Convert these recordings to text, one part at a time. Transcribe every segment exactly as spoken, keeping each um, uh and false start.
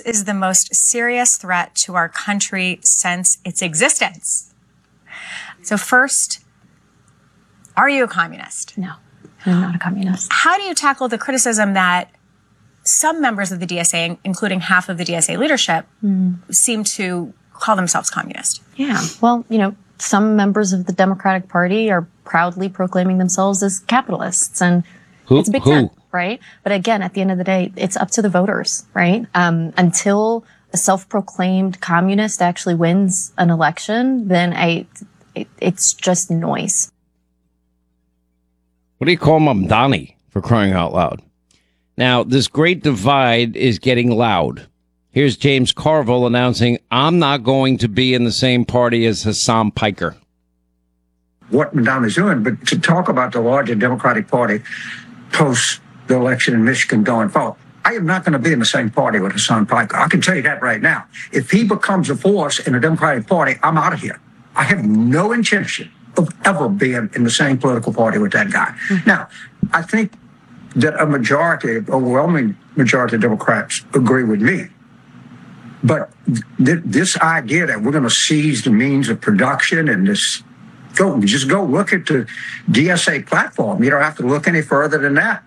is the most serious threat to our country since its existence. So first, are you a communist? No, I'm not a communist. How do you tackle the criticism that some members of the D S A, including half of the D S A leadership, mm. seem to call themselves communist? Yeah, well, you know, some members of the Democratic Party are proudly proclaiming themselves as capitalists, and who, it's a big tent, right? But again, at the end of the day, it's up to the voters, right? Um, until a self-proclaimed communist actually wins an election, then I, it, it's just noise. What do you call Mamdani, for crying out loud? Now, this great divide is getting loud. Here's James Carville announcing, I'm not going to be in the same party as Hassan Piker. What Mamdani's doing, but to talk about the larger Democratic Party post the election in Michigan going forward, I am not going to be in the same party with Hassan Piker. I can tell you that right now. If he becomes a force in the Democratic Party, I'm out of here. I have no intention of ever being in the same political party with that guy. Mm-hmm. Now, I think that a majority, overwhelming majority of Democrats agree with me. But th- this idea that we're going to seize the means of production and this, go just go look at the D S A platform. You don't have to look any further than that.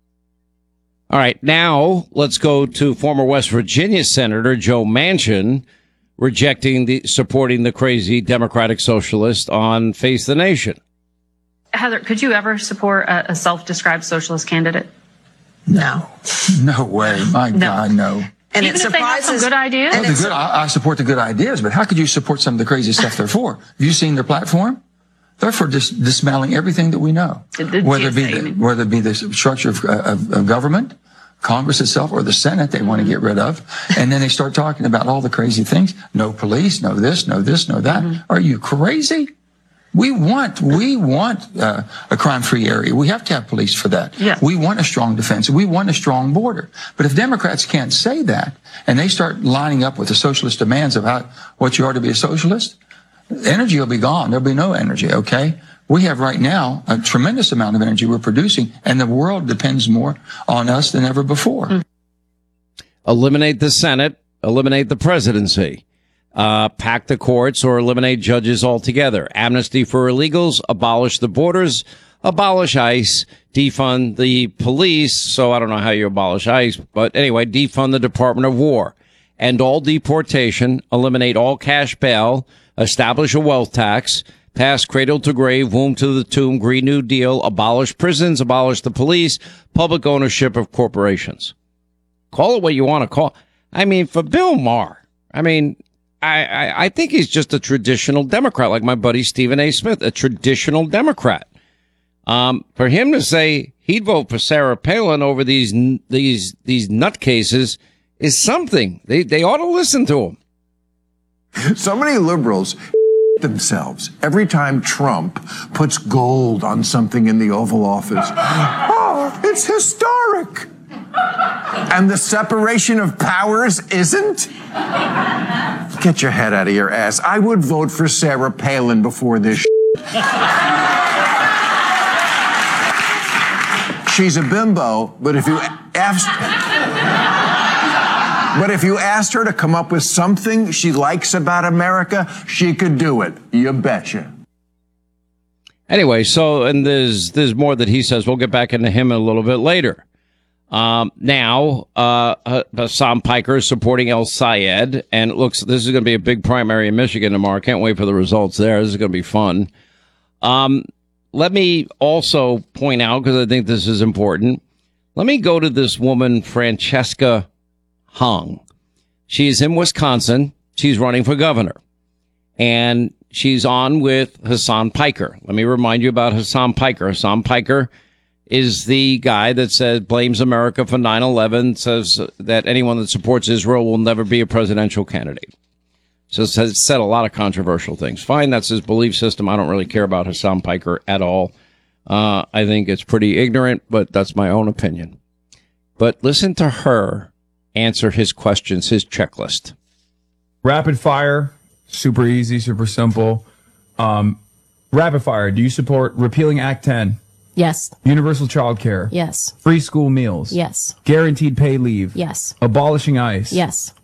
All right, now let's go to former West Virginia Senator Joe Manchin rejecting the supporting the crazy Democratic Socialist on Face the Nation. Heather, could you ever support a, a self-described socialist candidate? No. No way. My no. God, no. And Even it if they have some good ideas? Well, the good, I, I support the good ideas, but how could you support some of the crazy stuff they're for? Have you seen their platform? They're for dis- dismantling everything that we know. The, the whether, it be the, whether it be the structure of, of, of government, Congress itself, or the Senate they want to get rid of. And then they start talking about all the crazy things. No police, no this, no this, no that. Mm-hmm. Are you crazy? We want, we want uh, a crime-free area. We have to have police for that. Yeah. We want a strong defense. We want a strong border. But if Democrats can't say that, and they start lining up with the socialist demands of how, what you are to be a socialist, energy will be gone. There'll be no energy, okay? We have right now a tremendous amount of energy we're producing, and the world depends more on us than ever before. Mm. Eliminate the Senate, eliminate the presidency. Uh, pack the courts or eliminate judges altogether. Amnesty for illegals, abolish the borders, abolish ICE, defund the police. So I don't know how you abolish ICE, but anyway, defund the Department of War. End all deportation, eliminate all cash bail, establish a wealth tax, pass cradle to grave, womb to the tomb, Green New Deal, abolish prisons, abolish the police, public ownership of corporations. Call it what you want to call. I mean, for Bill Maher, I mean, I, I, I think he's just a traditional Democrat, like my buddy Stephen A. Smith, a traditional Democrat. Um, for him to say he'd vote for Sarah Palin over these these these nutcases is something. They they ought to listen to him. So many liberals themselves every time Trump puts gold on something in the Oval Office. Oh, it's historic. And the separation of powers isn't? Get your head out of your ass. I would vote for Sarah Palin before this shit. She's a bimbo, but if you asked But if you asked her to come up with something she likes about America, she could do it. You betcha. Anyway, so, and there's there's more that he says. We'll get back into him a little bit later. Um, now, uh, Hassan Piker is supporting El Sayed, and it looks, this is going to be a big primary in Michigan tomorrow. Can't wait for the results there. This is going to be fun. Um, let me also point out, because I think this is important, let me go to this woman, Francesca Hung. She's in Wisconsin. She's running for governor, and she's on with Hassan Piker. Let me remind you about Hassan Piker. Hassan Piker is the guy that says blames America for nine eleven, says that anyone that supports Israel will never be a presidential candidate. So it's said a lot of controversial things. Fine, that's his belief system. I don't really care about Hassan Piker at all. Uh, I think it's pretty ignorant, but that's my own opinion. But listen to her answer his questions, his checklist. Rapid fire, super easy, super simple. Um, rapid fire, do you support repealing Act ten? Yes. Universal child care? Yes. Free school meals? Yes. Guaranteed pay leave? Yes. Abolishing ICE? Yes.